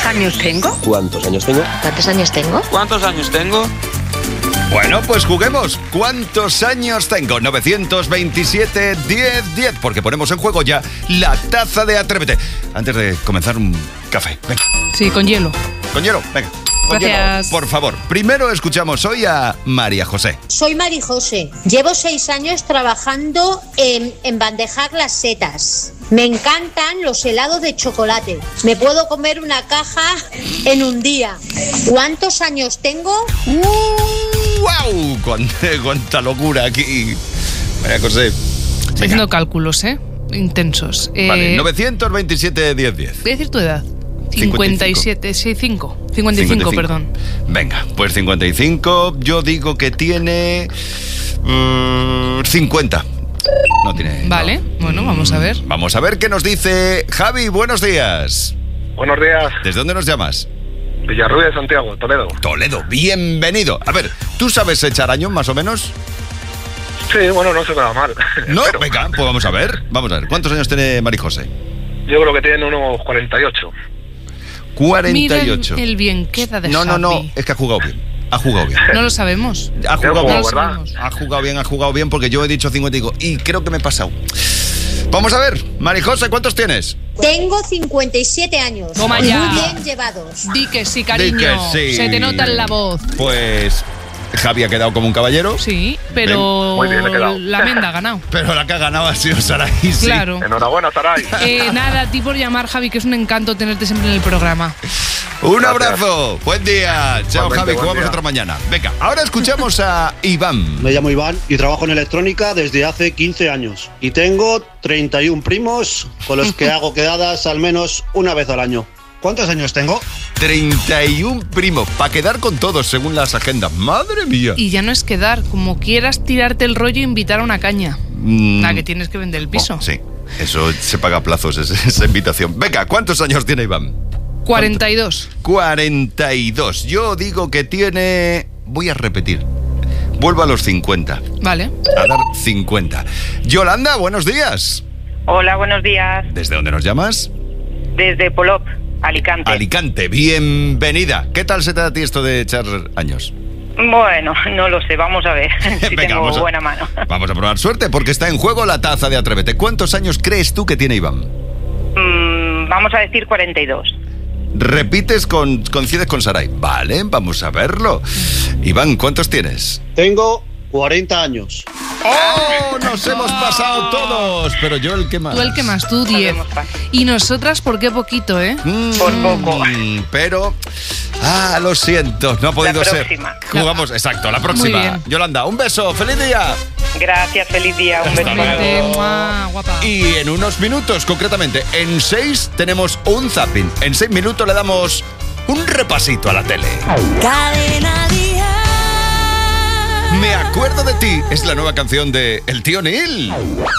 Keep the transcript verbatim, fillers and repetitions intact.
años tengo? ¿Cuántos años tengo? ¿Cuántos años tengo? ¿Cuántos años tengo? Bueno, pues juguemos. ¿Cuántos años tengo? novecientos veintisiete, diez, diez. Porque ponemos en juego ya la taza de Atrévete. Antes de comenzar, un café. Venga. Sí, con hielo. Con hielo, venga. Con Gracias. hielo, por favor. Primero escuchamos hoy a María José. Soy María José. Llevo seis años trabajando en, en bandejar las setas. Me encantan los helados de chocolate. Me puedo comer una caja en un día. ¿Cuántos años tengo? Uh, ¡Wow! Cuánta, cuánta locura aquí. María José. Estoy haciendo cálculos, ¿eh? Intensos. Eh, Vale, novecientos veintisiete, diez, diez. Voy a decir tu edad. cincuenta y siete, sí, cinco. cincuenta y cinco, perdón. Venga, pues cincuenta y cinco. Yo digo que tiene uh, cincuenta. No tiene. Vale, no. bueno, vamos a ver. Vamos a ver qué nos dice Javi. Buenos días. Buenos días. ¿Desde dónde nos llamas? Villarrubia de Santiago, Toledo. Toledo, bienvenido. A ver, ¿tú sabes echar años más o menos? Sí, bueno, no se me da mal. No, Pero venga, pues vamos a ver. Vamos a ver. ¿Cuántos años tiene María José? yo creo que tienen unos cuarenta y ocho. cuarenta y ocho. Mira el, el bien queda de No, no, no, Javi. es que ha jugado bien. Ha jugado bien. No lo sabemos. Ha jugado, No bien, lo ¿verdad? sabemos. Ha jugado bien, ha jugado bien porque yo he dicho cincuenta y cinco y creo que me he pasado. Vamos a ver, María José, ¿cuántos tienes? Tengo cincuenta y siete años. Toma Muy ya. bien llevados. Di que sí, cariño. Di que sí. Se te nota en la voz. Pues Javi ha quedado como un caballero. Sí, pero Muy bien, he quedado. la Menda ha ganado. Pero la que ha ganado ha sido Saray. Sí. Claro. Enhorabuena, Saray. Eh, nada, a ti por llamar, Javi, que es un encanto tenerte siempre en el programa. Un Gracias. abrazo. Buen día. Chao, Igualmente, Javi. buen Jugamos día. otra mañana. Venga, ahora escuchamos a Iván. Me llamo Iván y trabajo en electrónica desde hace quince años. Y tengo treinta y uno primos con los que hago quedadas al menos una vez al año. ¿Cuántos años tengo? treinta y uno primos. Para quedar con todos según las agendas. Madre mía. Y ya no es quedar, como quieras tirarte el rollo e invitar a una caña. Mm. La que tienes que vender el piso. Oh, sí, eso se paga a plazos, esa, esa invitación. Venga, ¿cuántos años tiene Iván? cuarenta y dos. cuarenta y dos. Yo digo que tiene... Voy a repetir. Vuelvo a los cincuenta. Vale. A dar cincuenta. Yolanda, buenos días. Hola, buenos días. ¿Desde dónde nos llamas? Desde Polop, Alicante. Alicante, bienvenida. ¿Qué tal se te da a ti esto de echar años? Bueno, no lo sé, vamos a ver si Venga, tengo vamos a- buena mano. Vamos a probar suerte porque está en juego la taza de Atrévete. ¿Cuántos años crees tú que tiene Iván? Mm, vamos a decir cuarenta y dos. Repites con... coincides con Saray. Vale, vamos a verlo. Iván, ¿cuántos tienes? Tengo cuarenta años. ¡Oh! Nos hemos pasado todos. Pero yo el que más. Tú el que más, tú diez. Sabemos fácil. Y nosotras, ¿por qué poquito, eh? Mm, Por poco. Pero... Ah, lo siento, no ha podido La ser. próxima. Jugamos, exacto, la Muy próxima. bien. Yolanda, un beso, feliz día. Gracias, feliz día, un Hasta beso. luego. Vete, mua, guapa. Y en unos minutos, concretamente, en seis tenemos un zapping. En seis minutos le damos un repasito a la tele. Cadena Dial. Me acuerdo de ti, es la nueva canción de El Tío Neil.